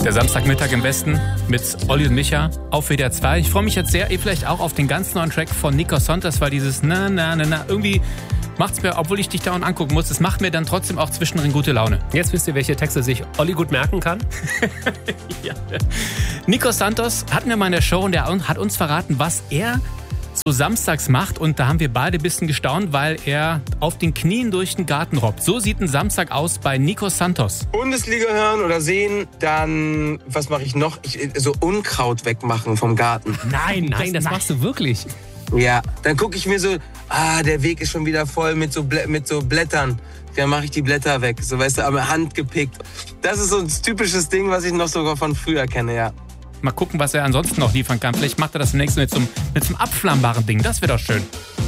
Der Samstagmittag im Westen mit Olli und Micha auf WDR 2. Ich freue mich jetzt sehr, vielleicht auch auf den ganz neuen Track von Nico Santos, weil dieses irgendwie macht's mir, obwohl ich dich dauernd angucken muss, es macht mir dann trotzdem auch zwischendrin gute Laune. Jetzt wisst ihr, welche Texte sich Olli gut merken kann. Ja. Nico Santos hatten wir mal in der Show und der hat uns verraten, was er so samstags macht, und da haben wir beide ein bisschen gestaunt, weil er auf den Knien durch den Garten robbt. So sieht ein Samstag aus bei Nico Santos. Bundesliga hören oder sehen, dann, was mache ich noch? So Unkraut wegmachen vom Garten. Nein, das machst du wirklich. Ja, dann gucke ich mir so, der Weg ist schon wieder voll mit so Blättern. Dann mache ich die Blätter weg, so, weißt du, aber handgepickt. Das ist so ein typisches Ding, was ich noch sogar von früher kenne, ja. Mal gucken, was er ansonsten noch liefern kann. Vielleicht macht er das demnächst mit so einem abflammbaren Ding. Das wäre doch schön.